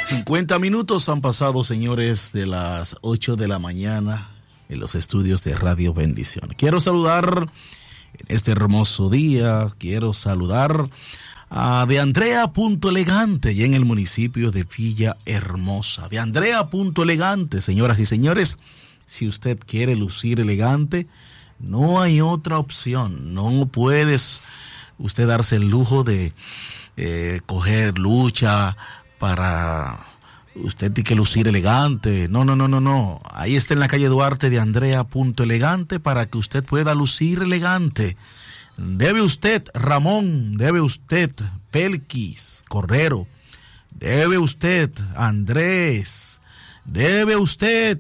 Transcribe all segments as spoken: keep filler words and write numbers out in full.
cincuenta minutos han pasado, señores, de las ocho de la mañana en los estudios de Radio Bendición. Quiero saludar en este hermoso día, quiero saludar a De Andrea Punto Elegante, y en el municipio de Villa Hermosa. De Andrea Punto Elegante, señoras y señores, si usted quiere lucir elegante, no hay otra opción. No puedes usted darse el lujo de eh, coger lucha para usted tiene que lucir elegante. No, no, no, no, no. Ahí está en la calle Duarte de Andrea Punto Elegante para que usted pueda lucir elegante. Debe usted, Ramón, debe usted, Pelquis, Correro, debe usted, Andrés, debe usted,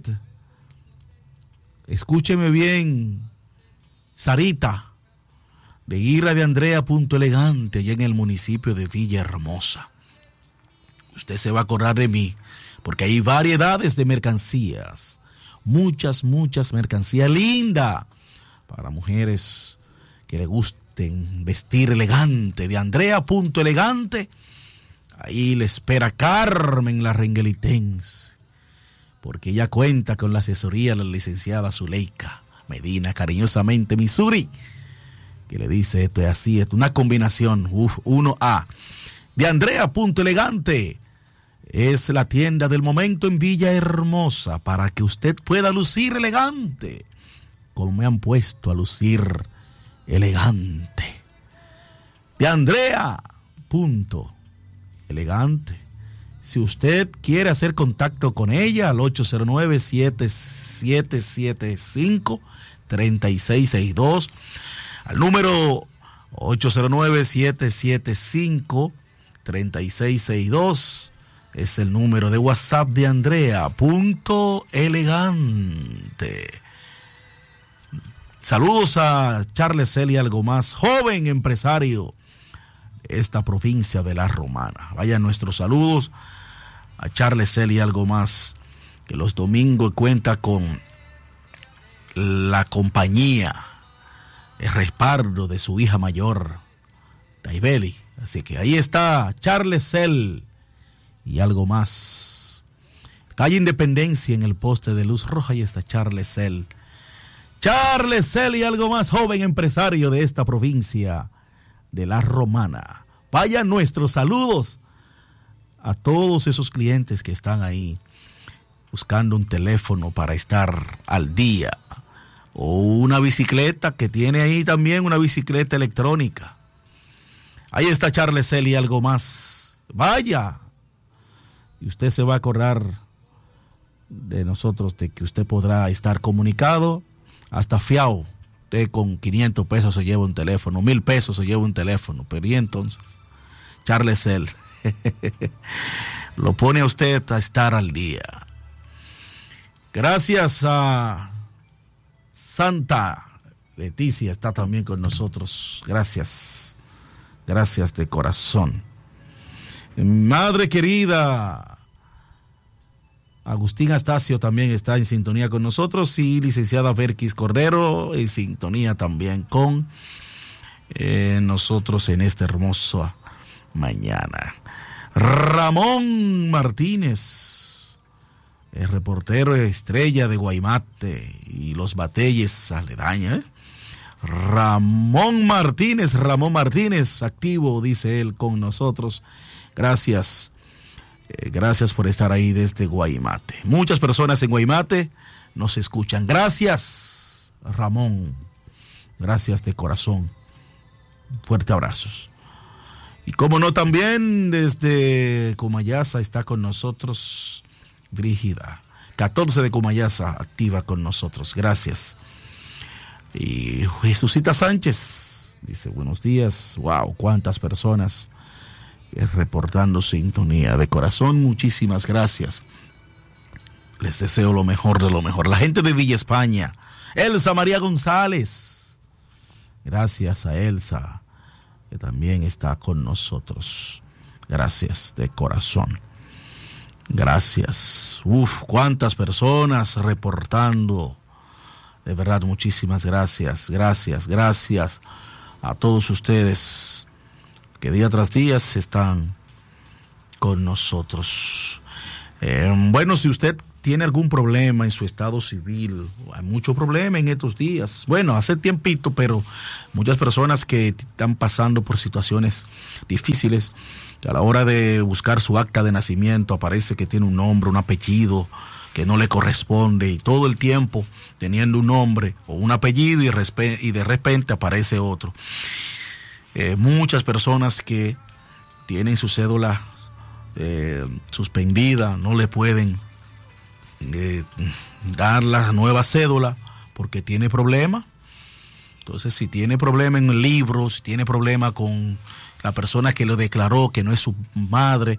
escúcheme bien, Sarita, de ir a de Andrea Punto Elegante, allá en el municipio de Villa Hermosa. Usted se va a acordar de mí, porque hay variedades de mercancías, muchas, muchas mercancías lindas para mujeres que le gusten vestir elegante. De Andrea Punto Elegante, ahí le espera Carmen la Renguelitense, porque ella cuenta con la asesoría de la licenciada Zuleika Medina, cariñosamente Missouri, que le dice esto es así, esto es una combinación, uf, uno A. De Andrea Punto Elegante es la tienda del momento en Villa Hermosa para que usted pueda lucir elegante, como me han puesto a lucir elegante. De Andrea Punto Elegante. Si usted quiere hacer contacto con ella al ocho cero nueve, siete siete siete cinco, tres seis seis dos, al número ocho cero nueve, siete siete cinco, tres seis seis dos, es el número de WhatsApp de Andrea Punto Elegante. Saludos a Charles Celia Algo Más, joven empresario de esta provincia de La Romana. Vayan nuestros saludos a Charles Celia Algo Más, que los domingos cuenta con la compañía, el respaldo de su hija mayor, Taibeli. Así que ahí está Charles Cel y Algo Más. Calle Independencia, en el poste de luz roja, ahí está Charles Cel. Charles Cel y Algo Más, joven empresario de esta provincia de La Romana. Vayan nuestros saludos a todos esos clientes que están ahí buscando un teléfono para estar al día, o una bicicleta, que tiene ahí también una bicicleta electrónica. Ahí está Charles Cel y Algo Más. Vaya, y usted se va a acordar de nosotros, de que usted podrá estar comunicado hasta fiao. Usted con quinientos pesos se lleva un teléfono, mil pesos se lleva un teléfono, pero y entonces Charles Cel lo pone a usted a estar al día. Gracias a Santa Leticia, está también con nosotros. Gracias, gracias de corazón. Madre querida, Agustín Astacio también está en sintonía con nosotros, y licenciada Berkis Cordero en sintonía también con eh, nosotros en esta hermosa mañana. Ramón Martínez, el reportero estrella de Guaymate y los Batelles aledaña, ¿eh? Ramón Martínez, Ramón Martínez, activo, dice él, con nosotros. Gracias. Eh, gracias por estar ahí desde Guaymate. Muchas personas en Guaymate nos escuchan. Gracias, Ramón. Gracias de corazón. Fuerte abrazos. Y como no, también desde Comayasa está con nosotros Brígida. catorce de Comayasa activa con nosotros. Gracias. Y Jesucita Sánchez dice buenos días. Wow, cuántas personas reportando sintonía. De corazón, muchísimas gracias. Les deseo lo mejor de lo mejor. La gente de Villa España, Elsa María González, gracias a Elsa, que también está con nosotros. Gracias de corazón. Gracias. Uf, cuántas personas reportando. De verdad, muchísimas gracias. Gracias, gracias a todos ustedes que día tras día están con nosotros. Eh, bueno, si usted tiene algún problema en su estado civil, hay mucho problema en estos días. Bueno, hace tiempito, pero muchas personas que están pasando por situaciones difíciles, que a la hora de buscar su acta de nacimiento aparece que tiene un nombre, un apellido que no le corresponde, y todo el tiempo teniendo un nombre o un apellido y, respe- y de repente aparece otro. Eh, muchas personas que tienen su cédula eh, suspendida no le pueden eh, dar la nueva cédula porque tiene problema. Entonces, si tiene problema en el libro, si tiene problema con la persona que lo declaró que no es su madre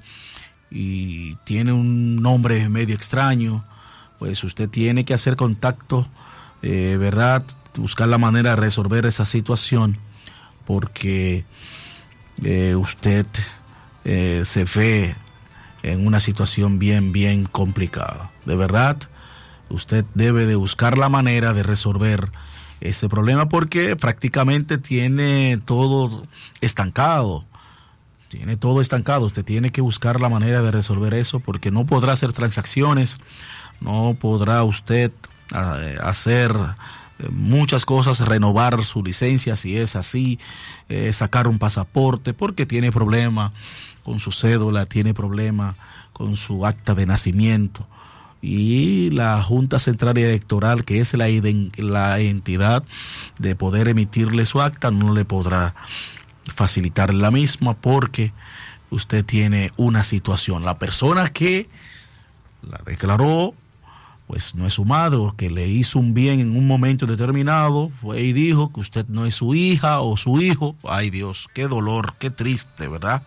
y tiene un nombre medio extraño, pues usted tiene que hacer contacto, eh, ¿verdad? Buscar la manera de resolver esa situación, porque eh, usted eh, se ve en una situación bien, bien complicada. De verdad, usted debe de buscar la manera de resolver ese problema porque prácticamente tiene todo estancado. Tiene todo estancado. Usted tiene que buscar la manera de resolver eso porque no podrá hacer transacciones, no podrá usted uh, hacer muchas cosas, renovar su licencia si es así, eh, sacar un pasaporte porque tiene problema con su cédula, tiene problema con su acta de nacimiento. Y la Junta Central Electoral, que es la, la entidad de poder emitirle su acta, no le podrá facilitar la misma porque usted tiene una situación. La persona que la declaró, pues no es su madre, o que le hizo un bien en un momento determinado, fue y dijo que usted no es su hija o su hijo. Ay Dios, qué dolor, qué triste, ¿verdad?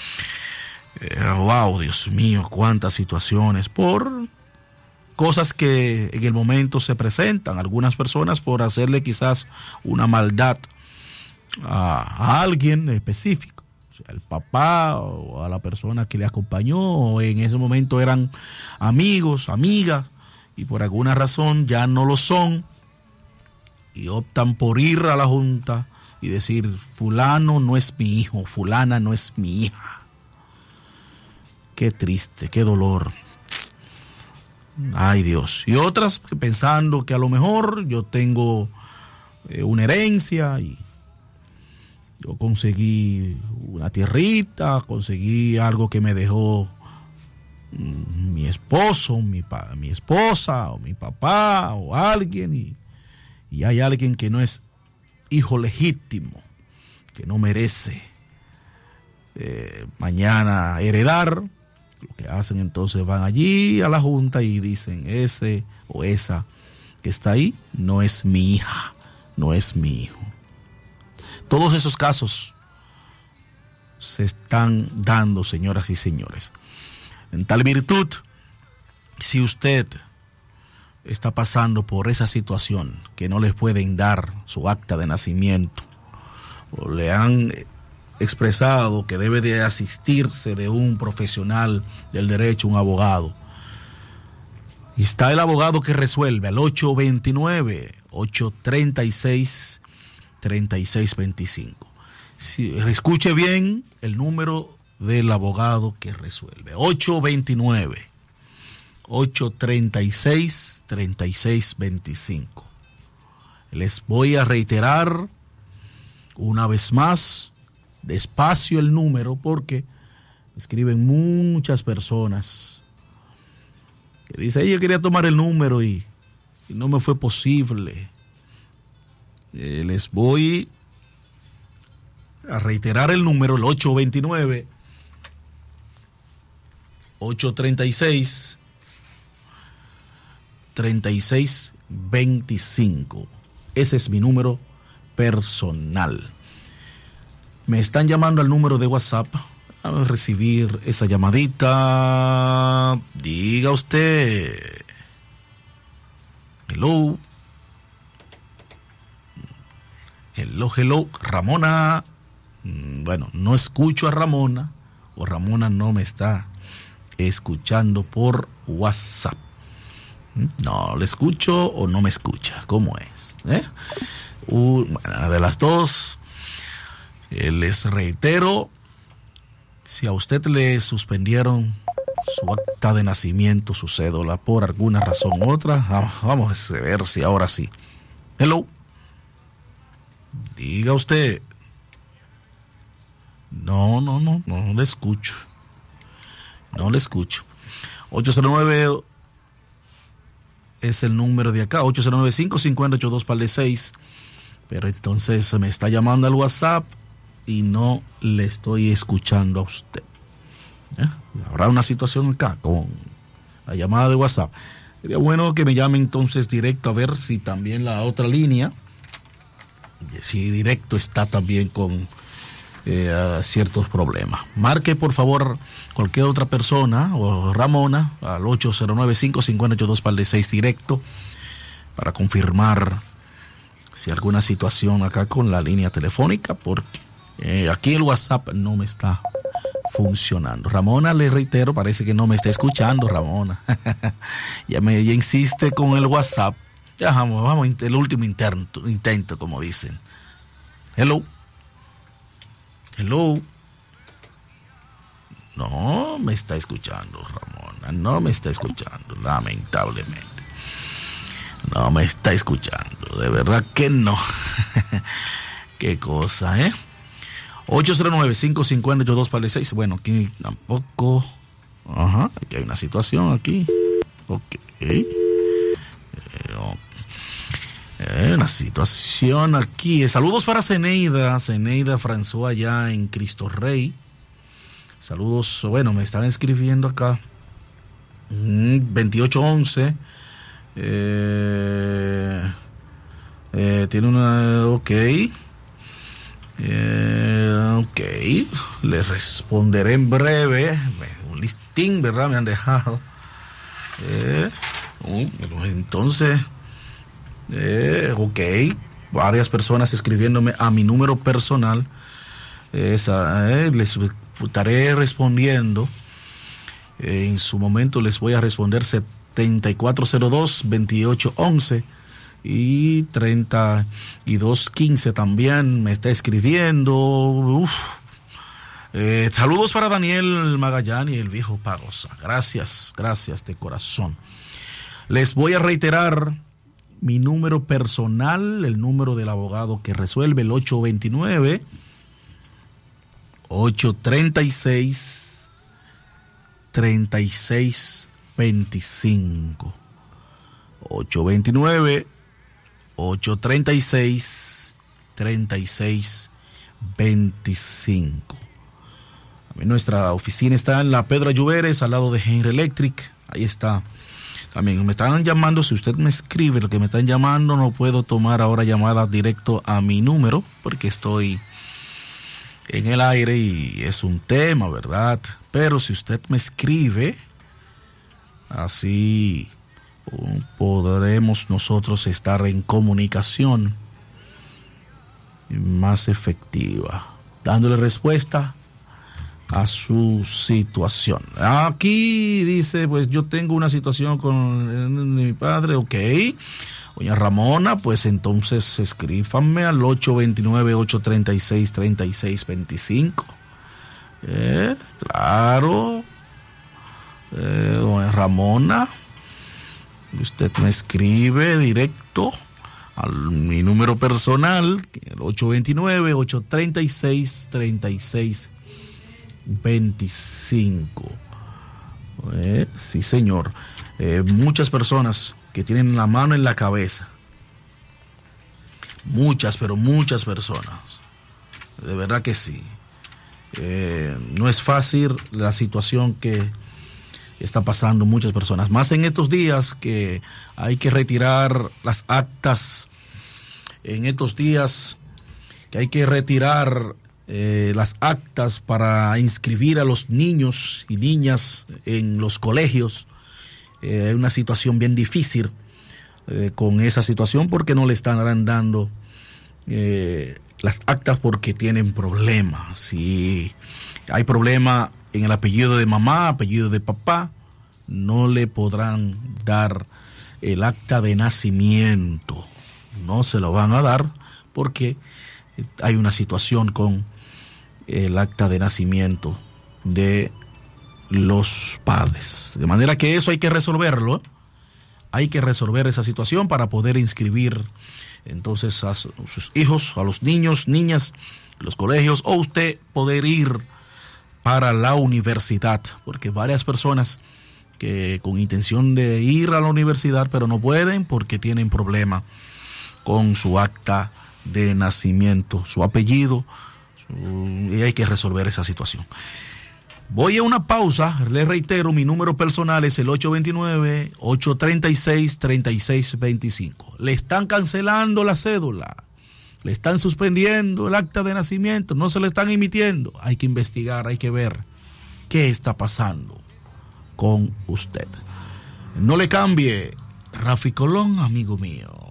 Eh, wow, Dios mío, cuántas situaciones por cosas que en el momento se presentan. Algunas personas por hacerle quizás una maldad a, a alguien específico, o sea, el papá o a la persona que le acompañó, o en ese momento eran amigos, amigas, y por alguna razón ya no lo son, y optan por ir a la junta y decir, fulano no es mi hijo, fulana no es mi hija. Qué triste, qué dolor. Ay Dios. Y otras pensando que a lo mejor yo tengo eh, una herencia y yo conseguí una tierrita, conseguí algo que me dejó mm, mi esposo, mi, pa, mi esposa o mi papá o alguien, y, y hay alguien que no es hijo legítimo, que no merece eh, mañana heredar. Lo que hacen entonces, van allí a la junta y dicen, ese o esa que está ahí no es mi hija, no es mi hijo. Todos esos casos se están dando, señoras y señores. En tal virtud, si usted está pasando por esa situación que no le pueden dar su acta de nacimiento, o le han expresado que debe de asistirse de un profesional del derecho, un abogado, y está el abogado que resuelve al ocho dos nueve, ocho tres seis, tres seis dos cinco. Si, escuche bien el número del abogado que resuelve: ocho dos nueve, ocho tres seis, tres seis dos cinco. Les voy a reiterar una vez más, despacio el número, porque escriben muchas personas que dicen, yo quería tomar el número y, y no me fue posible. Eh, les voy a reiterar el número, el ocho dos nueve, ocho tres seis, tres seis dos cinco. Ese es mi número personal. Me están llamando al número de WhatsApp. A recibir esa llamadita. Diga usted. Hello. Hello, hello. Ramona. Bueno, no escucho a Ramona, o Ramona no me está escuchando por WhatsApp. No, ¿le escucho o no me escucha? ¿Cómo es? ¿Eh? Una de las dos. Eh, les reitero, si a usted le suspendieron su acta de nacimiento, su cédula, por alguna razón u otra. Vamos a ver si ahora sí. Hello. Diga usted. No, no, no, no le escucho. No le escucho. ocho cero nueve es el número de acá, ocho cero nueve, cinco cinco cero, ocho dos par de seis. Pero entonces me está llamando al WhatsApp y no le estoy escuchando a usted. ¿Eh? Habrá una situación acá con la llamada de WhatsApp. Sería bueno que me llame entonces directo a ver si también la otra línea, si directo está también con eh, ciertos problemas. Marque por favor cualquier otra persona o Ramona al ocho cero nueve, cinco cinco cero, ocho dos par de seis directo para confirmar si alguna situación acá con la línea telefónica, porque eh, aquí el WhatsApp no me está funcionando. Ramona, le reitero, parece que no me está escuchando, Ramona. ya me ya insiste con el WhatsApp. Ya vamos, vamos, el último intento, intento, como dicen. Hello. Hello. No me está escuchando, Ramona. No me está escuchando, lamentablemente. No me está escuchando, de verdad que no. Qué cosa, ¿eh? ocho cero nueve, cinco cinco cero, ocho dos par de seis. Bueno, aquí tampoco. Ajá, aquí hay una situación aquí. Ok. Eh, eh, una situación aquí. Saludos para Zeneida, Zeneida François allá en Cristo Rey. Saludos, bueno, me están escribiendo acá. Mm, veintiocho once. Eh, eh, tiene una, ok, eh, ok, le responderé en breve, un listín, ¿verdad? Me han dejado, eh, uh, entonces, eh, ok, varias personas escribiéndome a mi número personal, esa, eh, les estaré respondiendo, eh, en su momento les voy a responder setenta y cuatro cero dos, veintiocho once y treinta y dos quince también me está escribiendo. Uf. Eh, saludos para Daniel Magallán y el viejo Pagosa. Gracias, gracias de corazón. Les voy a reiterar mi número personal, el número del abogado que resuelve, el ocho dos nueve, ocho tres seis, tres seis veinticinco. ocho dos nueve, ocho tres seis, tres seis veinticinco. Nuestra oficina está en la Pedro Lluveres, al lado de Henry Electric. Ahí está. También me están llamando. Si usted me escribe lo que me están llamando, no puedo tomar ahora llamadas directo a mi número porque estoy en el aire y es un tema, ¿verdad? Pero si usted me escribe, así podremos nosotros estar en comunicación más efectiva, dándole respuesta a su situación. Aquí dice, pues yo tengo una situación con mi padre, ok. Doña Ramona, pues entonces escrífanme al ocho dos nueve, ocho tres seis, tres seis dos cinco. Eh, claro. Eh, doña Ramona, usted me escribe directo a mi número personal, el ocho dos nueve, ocho tres seis, tres seis veinticinco. Eh, sí, señor. Eh, muchas personas que tienen la mano en la cabeza. Muchas, pero muchas personas. De verdad que sí. Eh, no es fácil la situación que está pasando muchas personas. Más en estos días que hay que retirar las actas. En estos días que hay que retirar Eh, las actas para inscribir a los niños y niñas en los colegios. Eh, hay una situación bien difícil eh, con esa situación porque no le están dando eh, las actas porque tienen problemas. Si hay problema en el apellido de mamá, apellido de papá, no le podrán dar el acta de nacimiento. No se lo van a dar porque hay una situación con el acta de nacimiento de los padres. De manera que eso hay que resolverlo. Hay que resolver esa situación para poder inscribir entonces a sus hijos, a los niños, niñas, los colegios, o usted poder ir para la universidad, porque varias personas que con intención de ir a la universidad, pero no pueden porque tienen problema con su acta de nacimiento, su apellido, su, y hay que resolver esa situación. Voy a una pausa, les reitero, mi número personal es el ocho dos nueve, ocho tres seis, tres seis dos cinco. Le están cancelando la cédula, le están suspendiendo el acta de nacimiento, no se le están emitiendo. Hay que investigar, hay que ver qué está pasando con usted. No le cambie, Rafi Colón, amigo mío.